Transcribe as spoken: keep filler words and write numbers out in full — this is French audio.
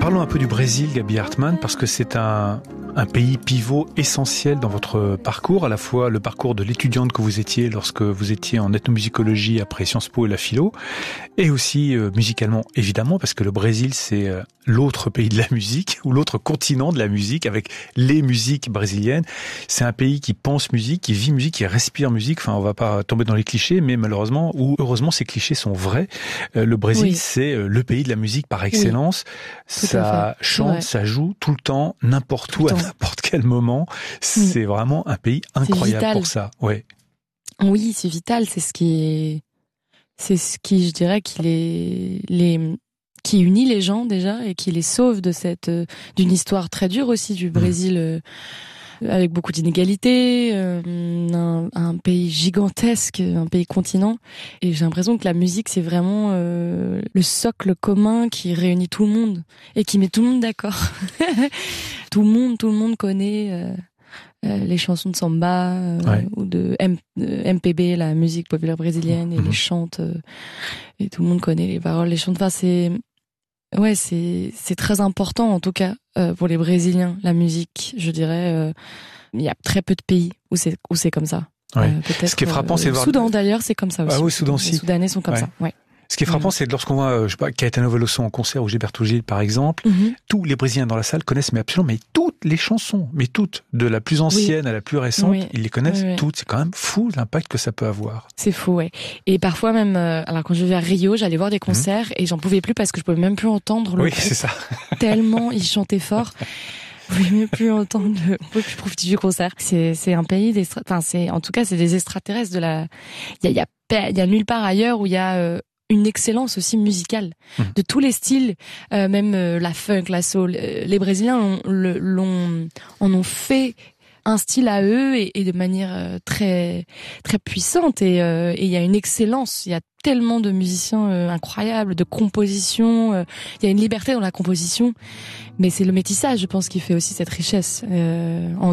Parlons un peu du Brésil, Gaby Hartmann, parce que c'est un, un pays pivot essentiel dans votre parcours, à la fois le parcours de l'étudiante que vous étiez lorsque vous étiez en ethnomusicologie après Sciences Po et la philo, et aussi euh, musicalement, évidemment, parce que le Brésil, c'est euh, l'autre pays de la musique, ou l'autre continent de la musique, avec les musiques brésiliennes. C'est un pays qui pense musique, qui vit musique, qui respire musique. Enfin, on va pas tomber dans les clichés, mais malheureusement, ou heureusement, ces clichés sont vrais. Euh, le Brésil, oui. c'est euh, le pays de la musique par excellence. Oui. Ça chante, ça joue tout le temps, n'importe où, à n'importe quel moment. C'est mmh. vraiment un pays incroyable pour ça. Ouais. Oui, c'est vital. C'est ce qui est, c'est ce qui, je dirais, qui les, les, qui unit les gens déjà et qui les sauve de cette, d'une histoire très dure aussi du Brésil. Mmh. Euh, avec beaucoup d'inégalités, euh, un, un pays gigantesque, un pays continent. Et j'ai l'impression que la musique, c'est vraiment euh, le socle commun qui réunit tout le monde et qui met tout le monde d'accord. tout le monde, tout le monde connaît euh, euh, les chansons de samba euh, ouais. ou de, M- de M P B, la musique populaire brésilienne, et mmh. les chante. Euh, et tout le monde connaît les paroles, les chante. Enfin, c'est... Ouais, c'est c'est très important en tout cas euh, pour les Brésiliens, la musique. Je dirais, euh, il y a très peu de pays où c'est où c'est comme ça. Ouais. Euh, peut-être, Ce qui est frappant, euh, c'est de voir. Soudan d'ailleurs, c'est comme ça aussi. Ah oui, Soudan aussi. Les Soudanais sont comme ouais. ça. Ouais. Ce qui est frappant, mmh. c'est lorsqu'on voit, je sais pas, Caetano Veloso en concert ou Gilberto Gil par exemple, mmh. tous les Brésiliens dans la salle connaissent mais absolument mais toutes les chansons, mais toutes, de la plus ancienne oui. à la plus récente, oui. ils les connaissent oui, oui. toutes. C'est quand même fou l'impact que ça peut avoir. C'est fou, ouais. Et parfois même, euh, alors quand je vivais à Rio, j'allais voir des concerts mmh. et j'en pouvais plus parce que je pouvais même plus entendre le oui, groupe, c'est ça. tellement ils chantaient fort. Vous pouvez même plus entendre, le... on peut plus profiter du concert. C'est c'est un pays d'extra, enfin c'est en tout cas c'est des extraterrestres de la. Il y a il y a il y a nulle part ailleurs où il y a euh, une excellence aussi musicale mmh. de tous les styles, euh, même euh, la funk, la soul. Euh, les Brésiliens l'ont, l'ont en ont fait un style à eux et, et de manière euh, très très puissante et euh, et il y a une excellence. Il y a tellement de musiciens euh, incroyables, de compositions. Euh, il y a une liberté dans la composition, mais c'est le métissage, je pense, qui fait aussi cette richesse. Euh, en